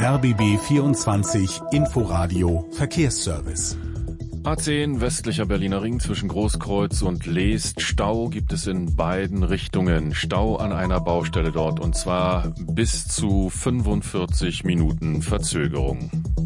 RBB 24 Inforadio Verkehrsservice. A10 westlicher Berliner Ring zwischen Großkreuz und Leest. Stau gibt es in beiden Richtungen. Stau an einer Baustelle dort und zwar bis zu 45 Minuten Verzögerung.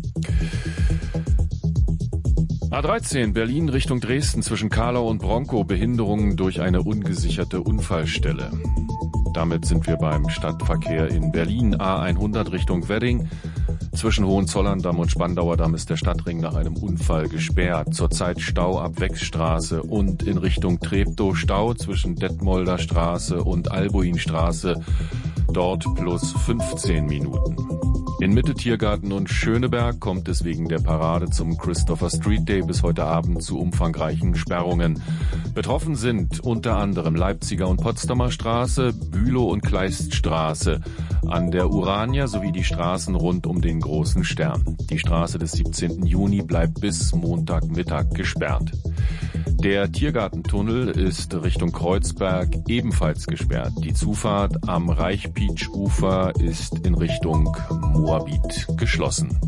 A13 Berlin Richtung Dresden zwischen Kahlau und Bronkow. Behinderungen durch eine ungesicherte Unfallstelle. Damit sind wir beim Stadtverkehr in Berlin. A100 Richtung Wedding. Zwischen Hohenzollern-Damm und Spandauer Damm ist der Stadtring nach einem Unfall gesperrt. Zurzeit Stau ab Wechsstraße und in Richtung Treptow Stau zwischen Detmolder Straße und Albuinstraße. Dort plus 15 Minuten. In Mitte Tiergarten und Schöneberg kommt es wegen der Parade zum Christopher Street Day bis heute Abend zu umfangreichen Sperrungen. Betroffen sind unter anderem Leipziger und Potsdamer Straße, Bülow und Kleiststraße, an der Urania sowie die Straßen rund um den Großen Stern. Die Straße des 17. Juni bleibt bis Montagmittag gesperrt. Der Tiergartentunnel ist Richtung Kreuzberg ebenfalls gesperrt. Die Zufahrt am Reichpietsch-Ufer ist in Richtung Moabit geschlossen.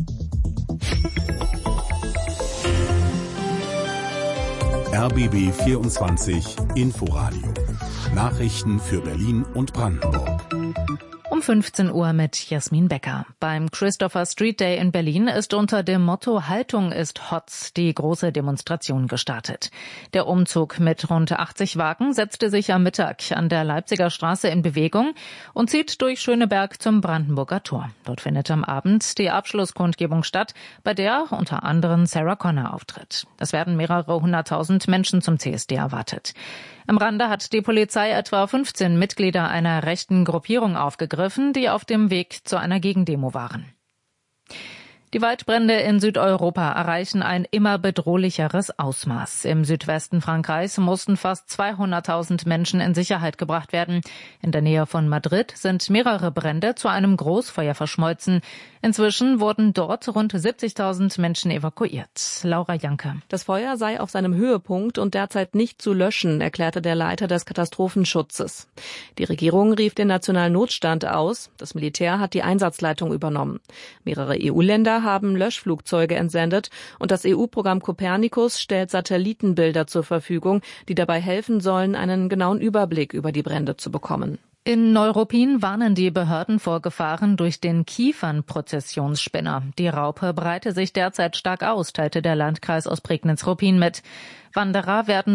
RBB 24 Inforadio. Nachrichten für Berlin und Brandenburg. Um 15 Uhr mit Jasmin Becker. Beim Christopher Street Day in Berlin ist unter dem Motto Haltung ist Hot die große Demonstration gestartet. Der Umzug mit rund 80 Wagen setzte sich am Mittag an der Leipziger Straße in Bewegung und zieht durch Schöneberg zum Brandenburger Tor. Dort findet am Abend die Abschlusskundgebung statt, bei der unter anderem Sarah Connor auftritt. Es werden mehrere 100.000 Menschen zum CSD erwartet. Am Rande hat die Polizei etwa 15 Mitglieder einer rechten Gruppierung aufgegriffen, die auf dem Weg zu einer Gegendemo waren. Die Waldbrände in Südeuropa erreichen ein immer bedrohlicheres Ausmaß. Im Südwesten Frankreichs mussten fast 200.000 Menschen in Sicherheit gebracht werden. In der Nähe von Madrid sind mehrere Brände zu einem Großfeuer verschmolzen. Inzwischen wurden dort rund 70.000 Menschen evakuiert. Laura Janke. Das Feuer sei auf seinem Höhepunkt und derzeit nicht zu löschen, erklärte der Leiter des Katastrophenschutzes. Die Regierung rief den nationalen Notstand aus. Das Militär hat die Einsatzleitung übernommen. Mehrere EU-Länder haben Löschflugzeuge entsendet und das EU-Programm Copernicus stellt Satellitenbilder zur Verfügung, die dabei helfen sollen, einen genauen Überblick über die Brände zu bekommen. In Neuruppin warnen die Behörden vor Gefahren durch den Kiefernprozessionsspinner. Die Raupe breite sich derzeit stark aus, teilte der Landkreis Ostprignitz-Ruppin mit. Wanderer werden